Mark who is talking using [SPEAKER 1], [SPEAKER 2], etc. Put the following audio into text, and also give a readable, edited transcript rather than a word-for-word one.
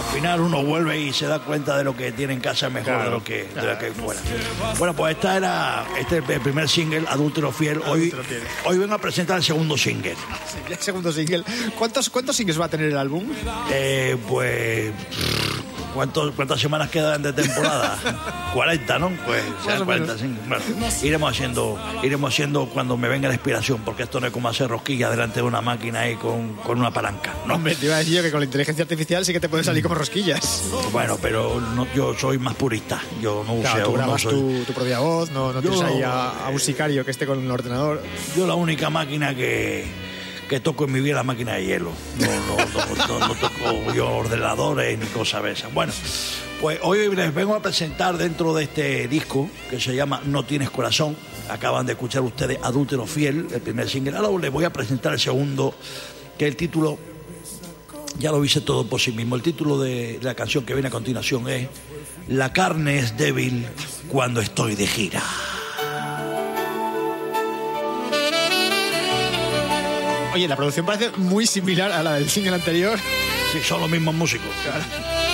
[SPEAKER 1] final uno vuelve y se da cuenta de lo que tiene en casa mejor de lo que fuera. Bueno, pues este es el primer single, Adúltero Fiel. Hoy vengo a presentar el segundo single.
[SPEAKER 2] Sí, el segundo single. ¿Cuántos singles va a tener el álbum?
[SPEAKER 1] Pues... ¿Cuántas semanas quedan de temporada? 40, ¿no? Pues sean 40, sí. Bueno, iremos haciendo cuando me venga la inspiración, porque esto no es como hacer rosquillas delante de una máquina ahí con una palanca, ¿no?
[SPEAKER 2] Hombre, te iba a decir yo que con la inteligencia artificial sí que te pueden salir como rosquillas.
[SPEAKER 1] Bueno, pero yo soy más purista. Yo no uso...
[SPEAKER 2] Tú grabas tu propia voz, no tienes ahí a un sicario que esté con un ordenador.
[SPEAKER 1] Yo la única máquina que toco en mi vida, la máquina de hielo. No toco yo ordenadores ni cosas de esas. Bueno, pues hoy les vengo a presentar dentro de este disco que se llama No Tienes Corazón. Acaban de escuchar ustedes Adúltero Fiel, el primer single. Ahora les voy a presentar el segundo, que el título ya lo hice todo por sí mismo. El título de la canción que viene a continuación es La carne es débil cuando estoy de gira.
[SPEAKER 2] Oye, la producción parece muy similar a la del single anterior.
[SPEAKER 1] Sí, son los mismos músicos.
[SPEAKER 2] Claro.